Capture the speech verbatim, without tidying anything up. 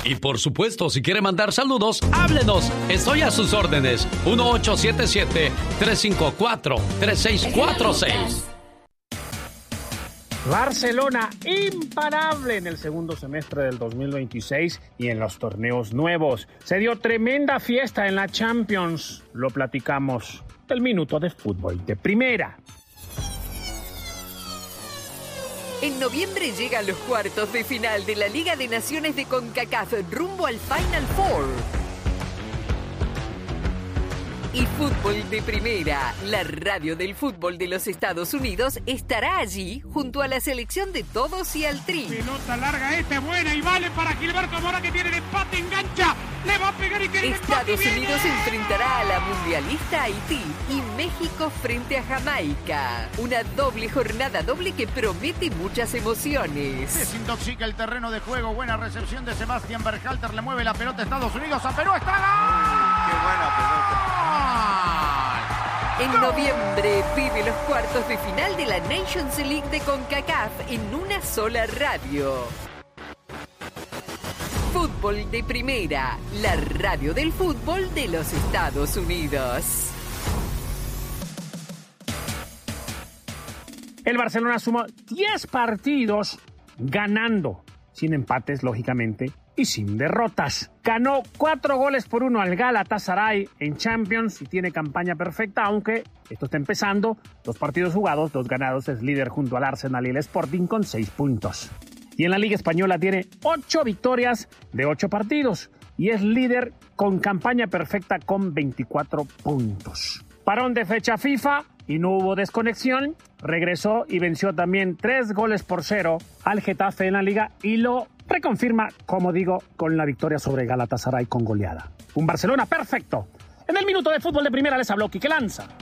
Y por supuesto, si quiere mandar saludos, háblenos. Estoy a sus órdenes. uno ocho siete siete, tres cinco cuatro, tres seis cuatro seis. Barcelona imparable en el segundo semestre del dos mil veintiséis y en los torneos nuevos. Se dio tremenda fiesta en la Champions. Lo platicamos. El minuto de fútbol de primera. En noviembre llegan los cuartos de final de la Liga de Naciones de CONCACAF rumbo al Final Four. Y Fútbol de Primera, la radio del fútbol de los Estados Unidos, estará allí junto a la selección de todos y al Tri. Pelota larga esta, buena y vale para Gilberto Mora, que tiene el empate, engancha, le va a pegar y quiere el empate. Estados Unidos enfrentará a la mundialista Haití y México frente a Jamaica. Una doble jornada doble que promete muchas emociones. Desintoxica el terreno de juego, buena recepción de Sebastián Berhalter, le mueve la pelota a Estados Unidos, a Perú, está gol. ¡Qué buena pelota! En noviembre vive los cuartos de final de la Nations League de CONCACAF en una sola radio. Fútbol de Primera, la radio del fútbol de los Estados Unidos. El Barcelona sumó diez partidos ganando, sin empates, lógicamente, y sin derrotas. Ganó cuatro goles por uno al Galatasaray en Champions y tiene campaña perfecta, aunque esto está empezando. Dos partidos jugados, dos ganados, es líder junto al Arsenal y el Sporting con seis puntos. Y en la Liga Española tiene ocho victorias de ocho partidos y es líder con campaña perfecta con veinticuatro puntos. Parón de fecha FIFA y no hubo desconexión. Regresó y venció también tres goles por cero al Getafe en la Liga y lo reconfirma, como digo, con la victoria sobre Galatasaray con goleada. Un Barcelona perfecto. En el minuto de fútbol de primera les habló Quique Lanza.